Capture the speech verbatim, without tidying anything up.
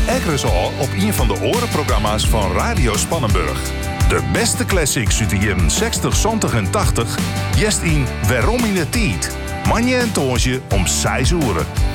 Ekkeres al op een van de orenprogramma's van Radio Spannenburg. De beste classics uit de jaren zestig, zeventig en tachtig. Jest in Waarom in de Tijd. Manje en Toonsje om zes uur.